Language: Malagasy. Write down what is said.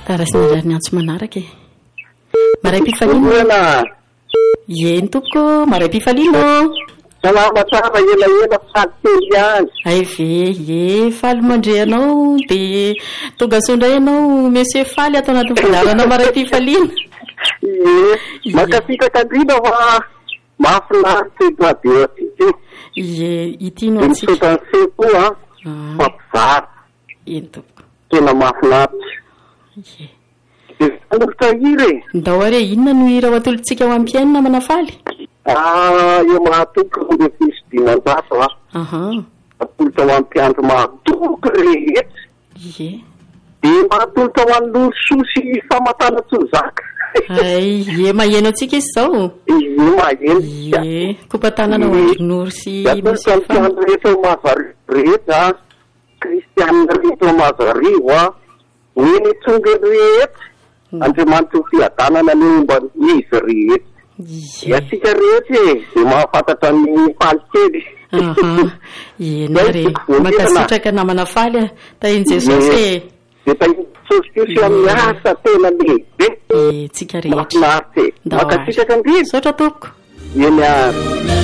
Tarasinarary ny antso manaraka e. Maray Pifaliana. Eny tompoko, maray Pifaliana. Salama tsara, ela faly tely ihany. Ay ve, faly mandre anao dia tonga sondray ianao monsieur faly atao anaty fianarana maray Pifaliana. Makafika andrina fa mahafinaritra eto abe atsika. Ity no atsika. Misotany se koa fampizara. Eny tompoko. Tena mahafinaritra. Androtra hira e. Ndao are inona no hira ho atolotsika ho am-piainana manafaly? Io mahatoky ny fisidinanjato atolotra ho am-piandro mahatoky rehetra. Dia mahatolotra ho an'ny lorosoa sy famatana tsozaka. Maheno atsika izy zao. Maheno. Kopatanana ho andronoro sy atolotra ny mpiandro rehetra ho Mazarivo rehetra, Kristianina rehetra ho Mazarivo, ny tsonga rehetra. Andriamanitra ho fiadanana ny omba izy rehetra. Atsika rehetra e, dia mahafantatra ny faly kely. Enare, makasitraka namana faly a, tahin Jesosy e. Dia tahin Jesosy kosa amin'ny asa tena lehibe. Tsika rehetra. Mahafinaritra e. Makasitraka andrina. Saotra tompoko. Eny ary.